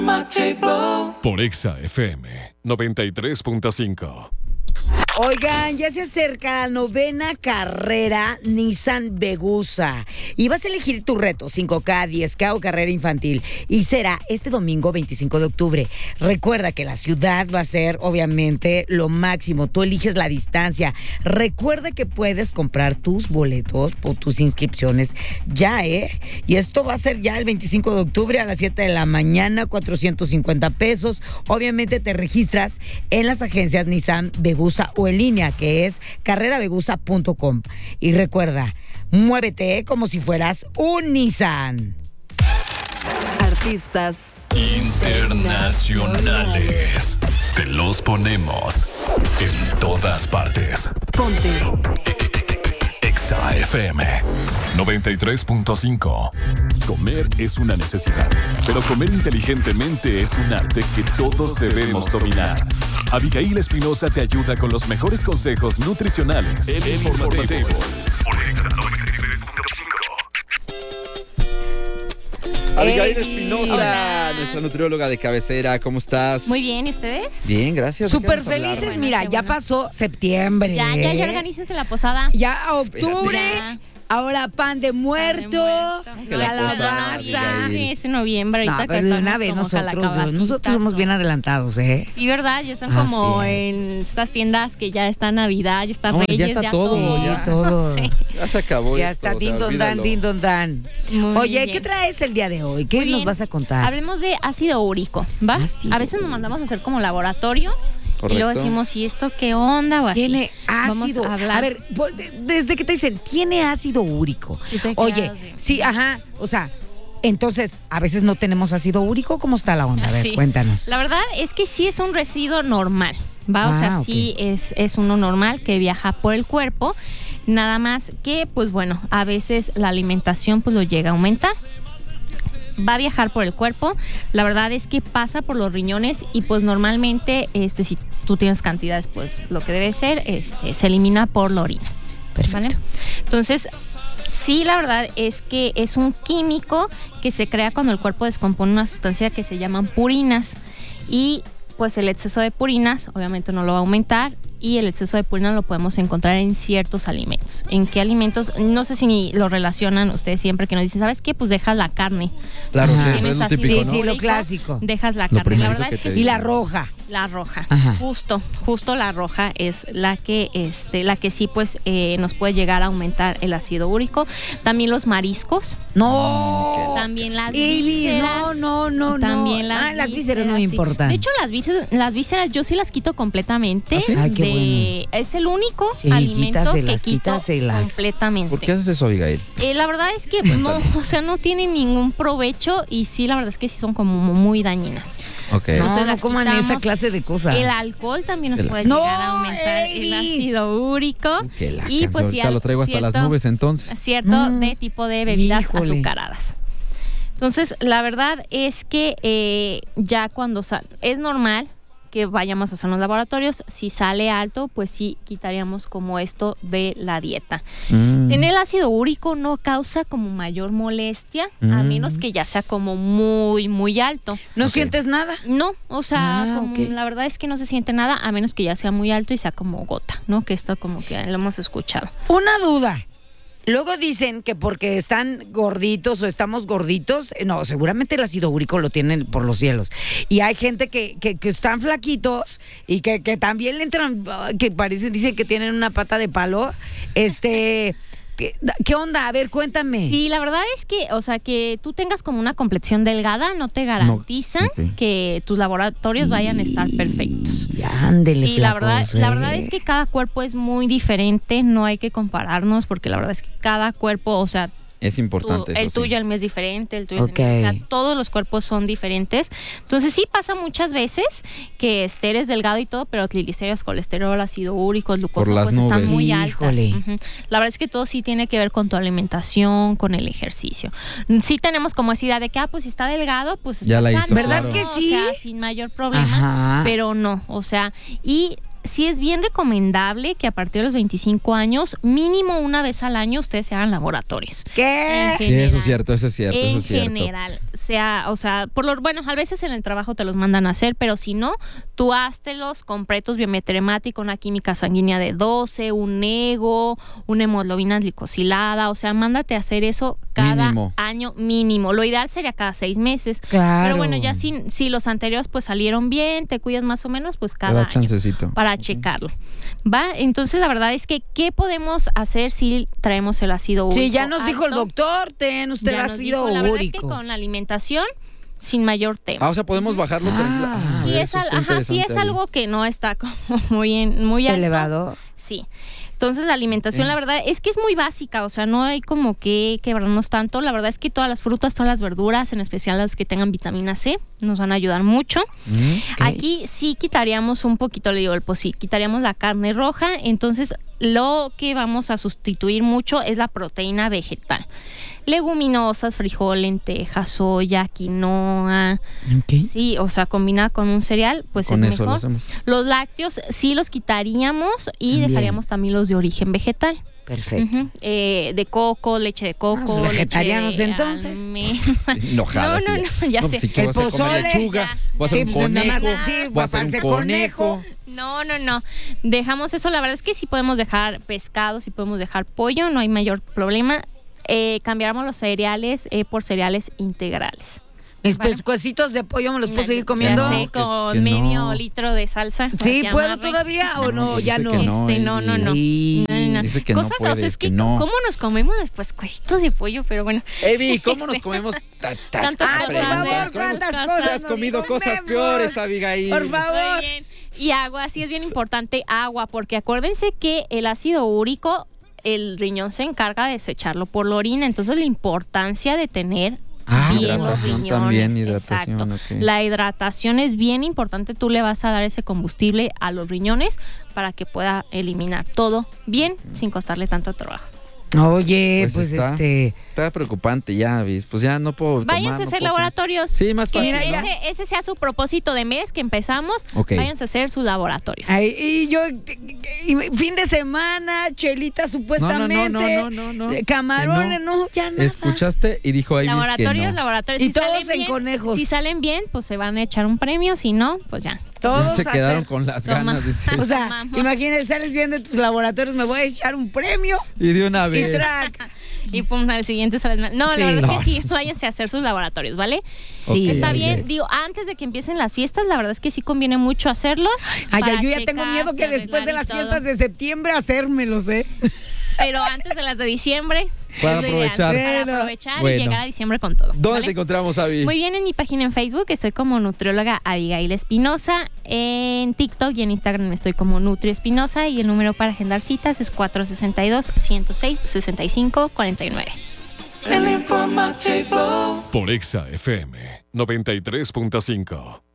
Por Exa FM 93.5. Oigan, ya se acerca la 9ª carrera Nissan Vegusa y vas a elegir tu reto 5K, 10K o carrera infantil y será este domingo 25 de octubre. Recuerda que la ciudad va a ser obviamente lo máximo, tú eliges la distancia. Recuerda que puedes comprar tus boletos por tus inscripciones ya, y esto va a ser ya el 25 de octubre a las 7 de la mañana, 450 pesos. Obviamente te registras en las agencias Nissan Vegusa o en línea, que es carreravegusa.com. Y recuerda, muévete como si fueras un Nissan. Artistas internacionales. Te los ponemos en todas partes. Ponte Exa FM 93.5. Comer es una necesidad, pero comer inteligentemente es un arte que todos debemos dominar. Abigail Espinosa te ayuda con los mejores consejos nutricionales. El informativo. Abigail Espinosa, nuestra nutrióloga de cabecera, ¿cómo estás? Muy bien, ¿y ustedes? Bien, gracias. Súper felices, mira, ya pasó septiembre. Ya organícense la posada. Ya octubre. Ya. Ahora pan de muerto, calabaza. Es en noviembre, ahorita pero de una vez nosotros somos bien adelantados, Sí, ¿verdad? Ya están como en estas tiendas que ya está Navidad, ya está Reyes, ya está todo, son... ya. Todo. Sí. Ya se acabó Ya esto, está, din don dan. Oye, bien. ¿qué traes el día de hoy? ¿Qué nos vas a contar? Hablemos de ácido úrico, ¿va? Ácido. A veces nos mandamos a hacer como laboratorios. Correcto. Y luego decimos, ¿y esto qué onda? O así. Tiene ácido. Vamos a hablar. A ver, desde que te dicen, tiene ácido úrico. Oye, sí, ajá, o sea, entonces, ¿a veces no tenemos ácido úrico? ¿Cómo está la onda? A ver, Sí. cuéntanos. La verdad es que sí es un residuo normal, ¿va? O sea, ok. sí es uno normal que viaja por el cuerpo. Nada más que, pues bueno, a veces la alimentación pues lo llega a aumentar. Va a viajar por el cuerpo. La verdad es que pasa por los riñones y pues normalmente si tú tienes cantidades, pues lo que debe ser se elimina por la orina. Perfecto. ¿Vale? Entonces, sí, la verdad es que es un químico que se crea cuando el cuerpo descompone una sustancia que se llaman purinas y pues el exceso de purinas obviamente no lo va a aumentar y el exceso de purina lo podemos encontrar en ciertos alimentos. ¿En qué alimentos? No sé si lo relacionan ustedes siempre que nos dicen, ¿sabes qué? Pues dejas la carne. Claro, Ajá. sí, es lo típico, Sí, ¿no? sí, lo clásico. Dejas la Lo carne. La primerito verdad que es que te sí. Y la roja. La roja, Ajá. justo la roja es la que sí pues nos puede llegar a aumentar el ácido úrico. También los mariscos, No. también las Ibis, vísceras. no. También las vísceras no me sí. importan. De hecho, las vísceras yo sí las quito completamente. ¿Ah, sí? Ay, qué bueno. Es el único Sí, alimento que quítaselas, quito quítaselas. completamente. ¿Por qué haces eso, Abigail? La verdad es que no, o sea, no tienen ningún provecho y sí, la verdad es que sí son como muy dañinas. Ok. Entonces No las coman quitamos. esa clase de cosas. El alcohol también nos puede No, llegar a aumentar el Ibis. ácido úrico. Que la Y canción, pues sí, ahorita lo traigo hasta las nubes entonces. cierto de tipo de bebidas Híjole. azucaradas. Entonces, la verdad es que ya cuando es normal que vayamos a hacer los laboratorios, si sale alto, pues sí quitaríamos como esto de la dieta. Tener el ácido úrico no causa como mayor molestia, a menos que ya sea como muy, muy alto. ¿No Ok. sientes nada? No, o sea, ok. la verdad es que no se siente nada, a menos que ya sea muy alto y sea como gota, ¿no? Que esto como que lo hemos escuchado. Una duda. Luego dicen que porque están gorditos o estamos gorditos, no, seguramente el ácido úrico lo tienen por los cielos. Y hay gente que están flaquitos y que también le entran, que dicen que tienen una pata de palo. ¿Qué onda? A ver, cuéntame. Sí, la verdad es que, o sea, que tú tengas como una complexión delgada no te garantiza ok. que tus laboratorios vayan a estar perfectos. Y ándele, Sí, la flacos, verdad es que cada cuerpo es muy diferente, no hay que compararnos porque la verdad es que cada cuerpo, o sea, Es importante eso, el sí. tuyo el mío es diferente, el tuyo Ok. o sea, todos los cuerpos son diferentes. Entonces sí pasa muchas veces que eres delgado y todo, pero triglicéridos, colesterol, ácido úrico, glucosa, las pues están nubes. muy Híjole. altas. Ujú. La verdad es que todo sí tiene que ver con tu alimentación, con el ejercicio. Sí tenemos como esa idea de que, pues si está delgado, pues Ya está la sano, hizo, ¿Verdad claro. que ¿no? sí? O sea, sin mayor problema, Ajá. pero no, o sea, y sí es bien recomendable que a partir de los 25 años, mínimo una vez al año, ustedes se hagan laboratorios. ¿Qué? En Sí, eso es cierto, eso es cierto, eso En es cierto. general, sea, o sea, bueno, a veces en el trabajo te los mandan a hacer, pero si no, tú háztelos con pretos biometremático, una química sanguínea de 12, un ego, una hemoglobina glicosilada, o sea, mándate a hacer eso cada año mínimo. Lo ideal sería cada 6 meses. Claro. Pero bueno, ya si los anteriores pues salieron bien, te cuidas más o menos, pues cada año chancecito para checarlo. ¿Va? Entonces la verdad es que ¿qué podemos hacer si traemos el ácido úrico? Sí, ya nos dijo el alto? doctor, ten usted Ya el nos ácido dijo, la verdad es que úrico. con la alimentación sin mayor tema. o sea, podemos bajarlo. Sí, es algo que no está como muy alto. Elevado. Sí. Entonces la alimentación, la verdad, es que es muy básica, o sea, no hay como que quebrarnos tanto. La verdad es que todas las frutas, todas las verduras, en especial las que tengan vitamina C, nos van a ayudar mucho. Aquí sí quitaríamos un poquito, le digo, sí, quitaríamos la carne roja. Entonces lo que vamos a sustituir mucho es la proteína vegetal. Leguminosas, frijol, lentejas, soya, quinoa. Sí, o sea, combinada con un cereal, pues con es eso mejor. lo hacemos. Los lácteos sí los quitaríamos y dejaríamos también los de origen vegetal. Perfecto. De coco, leche de coco. Los vegetarianos, leche de entonces. No, ya sé. Si quiero El comer pozole, lechuga, voy a hacer un pues nada más, conejo, sí, voy a hacer un hacer conejo. No. Dejamos eso. La verdad es que sí podemos dejar pescado, sí podemos dejar pollo, no hay mayor problema. Cambiáramos los cereales por cereales integrales. Mis pescuecitos de pollo me los puedo seguir comiendo. Ya sé, con medio litro de salsa. Sí, ¿puedo todavía o no? Ya no. No. Dice que cosas, no puede, o sea, es que no. ¿cómo nos comemos los pescuecitos de pollo? Pero bueno. Evi, ¿cómo nos comemos Tantas cosas, por favor, ¿cuántas cosas has comido nos cosas comemos? peores, Abigail? Por favor. Muy bien. Y agua, sí es bien importante, agua, porque acuérdense que el ácido úrico, el riñón se encarga de desecharlo por la orina, entonces la importancia de tener bien los hidratación riñones. también, hidratación, exacto. ok. La hidratación es bien importante, tú le vas a dar ese combustible a los riñones para que pueda eliminar todo bien sin costarle tanto trabajo. Oye, pues Está preocupante ya, ¿vis? Pues ya no puedo váyanse a hacer laboratorios. Sí, más fácil, Que ¿no? ese sea su propósito de mes que empezamos. Ok. Váyanse a hacer sus laboratorios. Ay, y fin de semana, chelita supuestamente. No. Camarones, no, ya nada. Escuchaste y dijo ahí Laboratorios. Y Si todos salen en bien, conejos. Si salen bien, pues se van a echar un premio. Si no, pues ya. Todos se quedaron hacer- con las Toma. ganas, dice. O sea, Tomamos. imagínense, sales bien de tus laboratorios, me voy a echar un premio Y de una y vez. track. Y pum, al siguiente salen mal. No, Sí. la verdad No. es que sí, váyanse a hacer sus laboratorios, ¿vale? Sí. Está Ok, bien. ok. Digo, antes de que empiecen las fiestas, la verdad es que sí conviene mucho hacerlos. Ay, para yo ya tengo miedo que checarse, después de arreglar las y todo. fiestas de septiembre hacérmelos, ¿eh? Pero antes de las de diciembre. Para es lo ideal, aprovechar. Para aprovechar Bueno. y llegar a diciembre con todo. ¿Dónde ¿vale? te encontramos, Avi? Muy bien, en mi página en Facebook estoy como nutrióloga Abigail Espinosa. En TikTok y en Instagram estoy como Nutri Espinosa. Y el número para agendar citas es 462-106-6549. Por Exa FM 93.5.